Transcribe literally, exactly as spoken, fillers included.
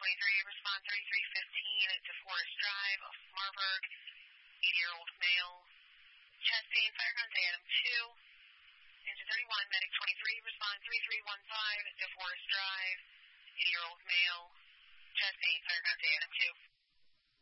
twenty-three, respond thirty-three fifteen at DeForest Drive, Marburg, eighty-year-old male, chest pain, fire guns, Adam two. Engine thirty-one, medic twenty-three, respond three three one five at DeForest Drive, eighty-year-old male, chest pain, fire guns, Adam two.